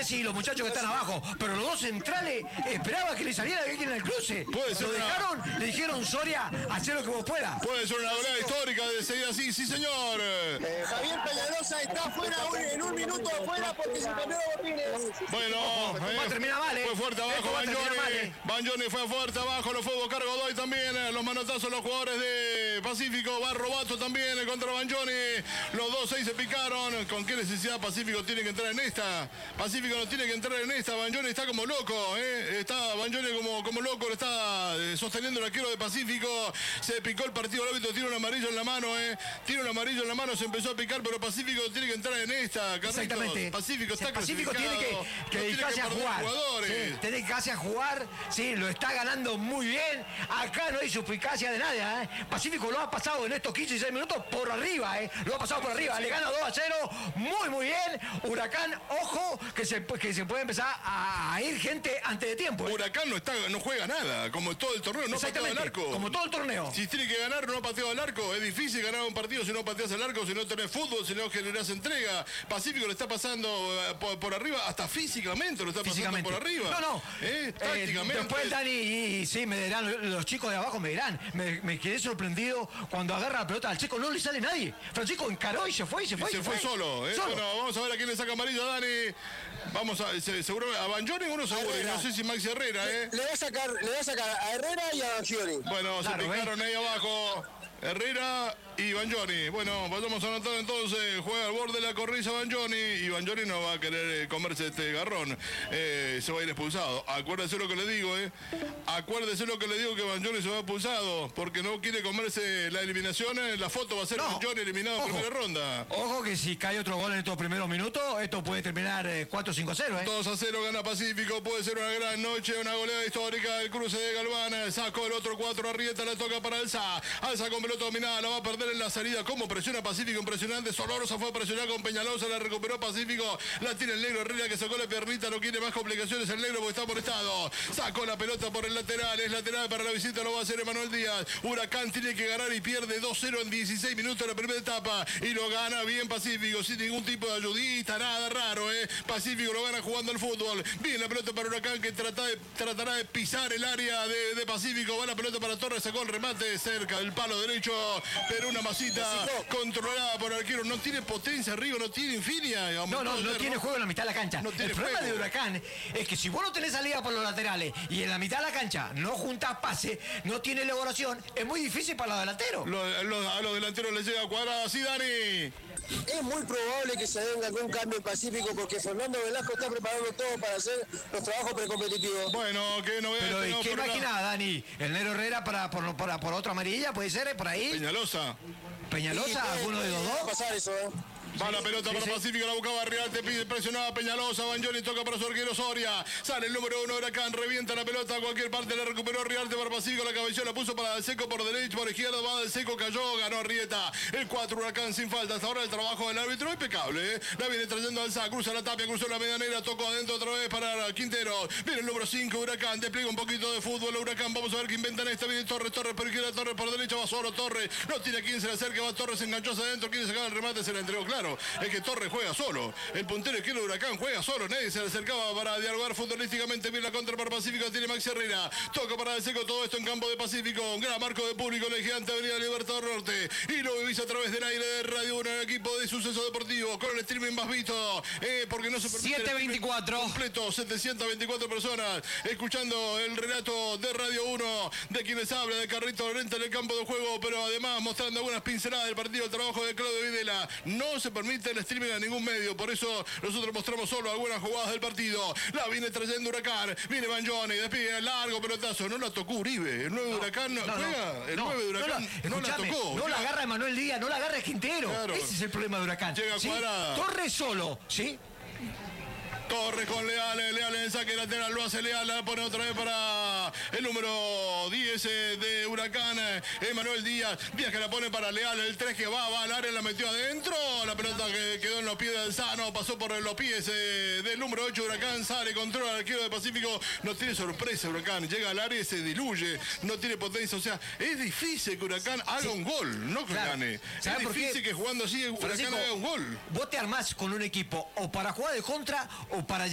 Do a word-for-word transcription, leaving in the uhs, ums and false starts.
Messi y los muchachos que están abajo, pero los dos centrales esperaban que le saliera alguien en el cruce. Puede ser lo una... dejaron, le dijeron, Soria, hacé lo que vos puedas. Puede ser una goleada histórica de seguir así, sí señor. Eh, Javier Peñalosa está fuera en un minuto afuera porque se cambió de botines. Bueno, Ojo, eh, va a terminar mal, eh. fue fuerte abajo Esto va a terminar mal, Banjoni. eh. Banjoni fue fuerte abajo, lo fue a buscar Godoy también. eh, Los manotazos los jugadores de Pacífico. Va Robato también eh, contra Banjoni. Los dos seis se picaron. ¿Con qué necesidad Pacífico tiene que entrar en esta? Pacífico no tiene que entrar en esta. Banjoni está como loco, eh. Está Banjoni como, como loco, lo está eh, sosteniendo el arquero de Pacífico. Se picó el partido, el árbitro tiene un amarillo en la mano, eh. Tiene un amarillo en la mano, se empezó a picar, pero Pacífico tiene que entrar en esta. Carlitos. Exactamente. Pacífico está Pacífico tiene que, que no dedicarse tiene a que jugar. jugadores. Sí, tiene que dedicarse a jugar. Sí, lo está ganando muy bien. Acá no hay suspicacia de nada. ¿eh? Pacífico lo ha pasado en estos quince y seis minutos por arriba. ¿eh? Lo ha pasado por arriba. Le gana dos a cero. Muy, muy bien. Huracán, ojo, que se, que se puede empezar a, a ir gente antes de tiempo. ¿eh? Huracán no, está, no juega nada, como todo el torneo, no patea el arco. Como todo el torneo. Si tiene que ganar, no patea el arco. Es difícil ganar un partido si no pateas el arco, si no tenés fútbol, si no generás entrega. Pacífico le está pasando eh, por, por arriba, hasta físicamente lo está pasando por arriba. No, no. Eh, tácticamente. Eh, después Dani, y, y sí, me dirán, los chicos de abajo me dirán, me, me quedé sorprendido cuando agarra la pelota al Checo, no le sale nadie. Francisco encaró y se fue, y se fue. Y se, se fue, fue solo, eh. solo. Bueno, vamos a ver a quién le saca amarillo a Dani. Vamos a, se, seguro, a Banjoni uno seguro, y no sé si Maxi Herrera, eh. Le, le va a sacar, le va a sacar a Herrera y a Banjoni. Bueno, Claro, se picaron ¿eh? ahí abajo. Herrera y Banjoni. Bueno, vamos a anotar entonces. Juega al borde de la cornisa Banjoni. Y Banjoni no va a querer comerse este garrón. Eh, se va a ir expulsado. Acuérdese lo que le digo, ¿eh? Acuérdese lo que le digo, que Banjoni se va expulsado. Porque no quiere comerse la eliminación. La foto va a ser No. Banjoni eliminado Ojo. en primera ronda. Ojo que si cae otro gol en estos primeros minutos, esto puede terminar eh, cuatro cinco cero, ¿eh? dos a cero gana Pacífico. Puede ser una gran noche. Una goleada histórica. El cruce de Galván. Sacó el otro cuatro. Arrieta le toca para Alza. Alza con pelota dominada. La va a perder en la salida. Cómo presiona Pacífico, impresionante. Solorosa fue a presionar con Peñalosa, la recuperó Pacífico. La tiene el negro Herrera, que sacó la piernita. No quiere más complicaciones el negro porque está molestado. Sacó la pelota por el lateral. Es lateral para la visita, lo va a hacer Emanuel Díaz. Huracán tiene que ganar y pierde dos cero en dieciséis minutos de la primera etapa. Y lo gana bien Pacífico, sin ningún tipo de ayudita, nada raro, ¿eh? Pacífico lo gana jugando al fútbol. Bien la pelota para Huracán, que trata de, tratará de pisar el área de, de Pacífico. Va la pelota para Torres, sacó el remate cerca del palo derecho. Pero una masita controlada por arquero. No tiene potencia arriba, no tiene infinia. No, no, no tiene juego en la mitad de la cancha. No tiene el problema juego. de Huracán es que si vos no tenés salida por los laterales y en la mitad de la cancha no juntás pase, no tiene elaboración, es muy difícil para los delanteros. Lo- lo- a los delanteros les llega cuadrada. Sí, Dani. Es muy probable que se venga algún cambio en Pacífico porque Fernando Velasco está preparando todo para hacer los trabajos precompetitivos. Bueno, que no Pero ¿y tenemos qué por una- imaginás, Dani? ¿El negro Herrera para, por, por, por otra amarilla? ¿Puede ser? ¿Por ahí? Peñalosa. ¿Peñalosa? ¿Alguno de los Va a dos? pasar eso, ¿eh? Va la pelota sí, para sí. Pacífico, la buscaba Real, te pide presionada Peñalosa, Banjoni toca para su arquero Soria, sale el número uno Huracán, revienta la pelota a cualquier parte, la recuperó Riarte para Pacífico, la cabeceó, la puso para Del Seco por derecha, por izquierda, va Del Seco, cayó, ganó Arrieta, el cuatro Huracán sin falta, hasta ahora el trabajo del árbitro impecable, ¿eh? La viene trayendo Alza, cruza la tapia, cruzó la medianera, tocó adentro otra vez para Quintero, viene el número cinco Huracán, despliega un poquito de fútbol Huracán, vamos a ver qué inventan esta, viene Torres, Torres por izquierda, Torres por derecha, va solo Torres, no tiene quien se le acerque, va Torres, se enganchó hacia adentro, quiere sacar el remate, se le entregó, claro, es que Torres juega solo, el puntero izquierdo de Huracán juega solo, nadie se le acercaba para dialogar futbolísticamente, bien la contra para Pacífico, tiene Maxi Herrera, toca para Del Seco, todo esto en campo de Pacífico, un gran marco de público, la gigante Avenida Libertador Norte, y lo vivís a través del aire de Radio uno, el equipo de Suceso Deportivo, con el streaming más visto, eh, porque no se permite el siete veinticuatro. completo, setecientas veinticuatro personas, escuchando el relato de Radio uno, de quienes habla, de Carrito Lorenta en el campo de juego, pero además mostrando algunas pinceladas del partido, el trabajo de Claudio Videla, no se permite el streaming a ningún medio, por eso nosotros mostramos solo algunas jugadas del partido. La viene trayendo Huracán, viene Banjoni, despide largo pelotazo, no la tocó Uribe, el nueve de Huracán no, No, no, juega, el no, nueve de Huracán no no la, la, escuchame, tocó. no la agarra Emanuel Díaz, no la agarra Quintero. Claro. Ese es el problema de Huracán. Llega ¿sí? Cuadrada. Torres solo, ¿sí? Torres con Leal, Leal en el saque lateral, lo hace Leal, la pone otra vez para el número diez eh, de Huracán, eh, Emanuel Díaz, Díaz que la pone para Leal, el tres que va, va al área, la metió adentro, la pelota que quedó en los pies del Sano, pasó por los pies eh, del número ocho Huracán, sale, controla al arquero de Pacífico, no tiene sorpresa Huracán, llega al área y se diluye, no tiene potencia, o sea, es difícil que Huracán haga Sí. un gol, no que Claro. gane, es ¿Sabe por qué? difícil que jugando así Huracán Francisco, haga un gol. vos te armás con un equipo o para jugar de contra o para